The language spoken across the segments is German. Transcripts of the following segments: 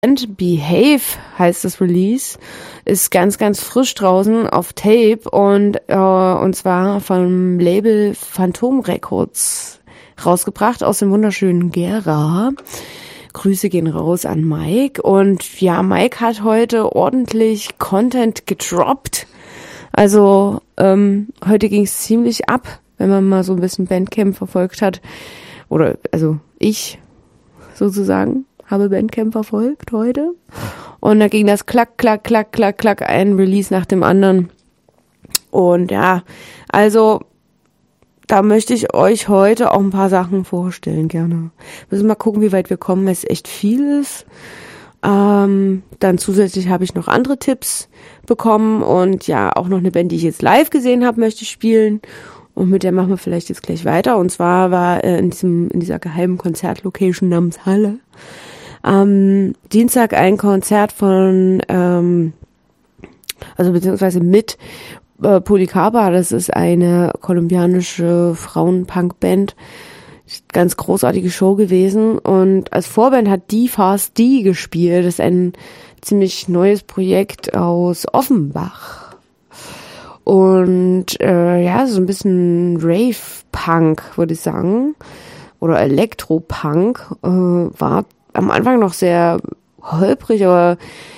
And Behave heißt das Release, ist ganz, ganz frisch draußen auf Tape und zwar vom Label Phantom Records rausgebracht aus dem wunderschönen Gera. Grüße gehen raus an Mike und ja, Mike hat heute ordentlich Content gedroppt. Also heute ging es ziemlich ab, wenn man mal so ein bisschen Bandcamp verfolgt hat. Oder also ich sozusagen habe Bandcamp verfolgt heute. Und da ging das klack, klack, klack, klack, klack, ein Release nach dem anderen. Und ja, also da möchte ich euch heute auch ein paar Sachen vorstellen gerne. Müssen mal gucken, wie weit wir kommen, weil es echt viel ist. Dann zusätzlich habe ich noch andere Tipps bekommen und ja, auch noch eine Band, die ich jetzt live gesehen habe, möchte ich spielen. Und mit der machen wir vielleicht jetzt gleich weiter. Und zwar war in dieser geheimen Konzertlocation namens Halle Dienstag ein Konzert von, beziehungsweise mit Policarpa, das ist eine kolumbianische Frauenpunk-Band. Ganz großartige Show gewesen. Und als Vorband hat Die Fast Die gespielt. Das ist ein ziemlich neues Projekt aus Offenbach. Und so ein bisschen Rave-Punk, würde ich sagen. Oder Elektro-Punk. War am Anfang noch sehr holprig, aber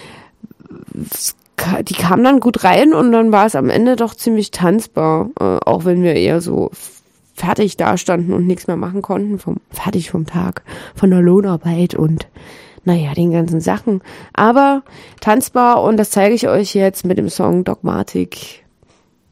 die kamen dann gut rein und dann war es am Ende doch ziemlich tanzbar. Auch wenn wir eher so fertig dastanden und nichts mehr machen konnten, fertig vom Tag, von der Lohnarbeit und naja, den ganzen Sachen. Aber tanzbar und das zeige ich euch jetzt mit dem Song Dogmatic